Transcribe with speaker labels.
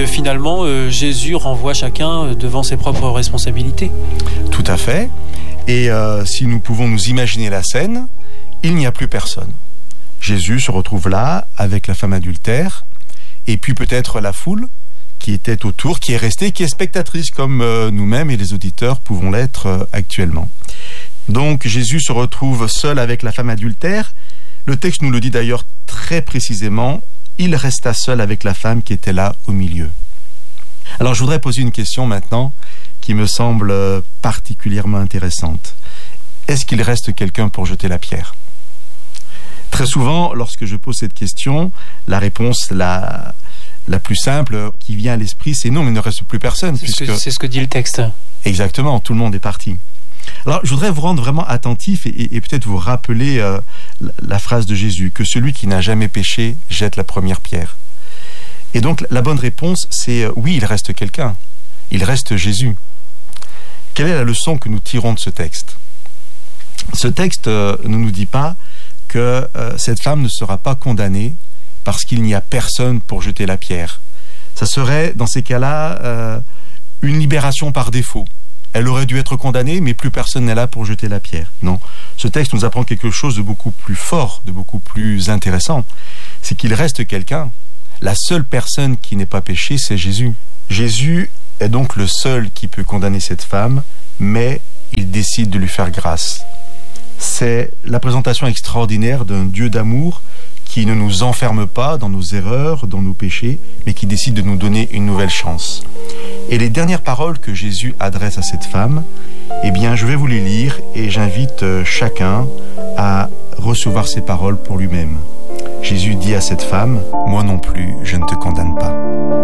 Speaker 1: finalement, Jésus renvoie chacun devant ses propres responsabilités.
Speaker 2: Tout à fait. Et si nous pouvons nous imaginer la scène, il n'y a plus personne. Jésus se retrouve là avec la femme adultère, et puis peut-être la foule qui était autour, qui est restée, qui est spectatrice comme nous-mêmes et les auditeurs pouvons l'être actuellement. Donc Jésus se retrouve seul avec la femme adultère. Le texte nous le dit d'ailleurs très précisément, il resta seul avec la femme qui était là au milieu. Alors je voudrais poser une question maintenant qui me semble particulièrement intéressante. Est-ce qu'il reste quelqu'un pour jeter la pierre ? Très souvent, lorsque je pose cette question, la réponse la plus simple qui vient à l'esprit, c'est non, il ne reste plus personne.
Speaker 1: C'est ce que dit le texte.
Speaker 2: Exactement, tout le monde est parti. Alors, je voudrais vous rendre vraiment attentif et peut-être vous rappeler la phrase de Jésus, que celui qui n'a jamais péché jette la première pierre. Et donc, la bonne réponse, c'est oui, il reste quelqu'un. Il reste Jésus. Quelle est la leçon que nous tirons de ce texte ? Ce texte ne nous dit pas que cette femme ne sera pas condamnée parce qu'il n'y a personne pour jeter la pierre. Ça serait, dans ces cas-là, une libération par défaut. Elle aurait dû être condamnée, mais plus personne n'est là pour jeter la pierre. Non, ce texte nous apprend quelque chose de beaucoup plus fort, de beaucoup plus intéressant. C'est qu'il reste quelqu'un. La seule personne qui n'est pas péchée, c'est Jésus. Jésus est donc le seul qui peut condamner cette femme, mais il décide de lui faire grâce. C'est la présentation extraordinaire d'un Dieu d'amour qui ne nous enferme pas dans nos erreurs, dans nos péchés, mais qui décide de nous donner une nouvelle chance. Et les dernières paroles que Jésus adresse à cette femme, eh bien, je vais vous les lire et j'invite chacun à recevoir ces paroles pour lui-même. Jésus dit à cette femme, « Moi non plus, je ne te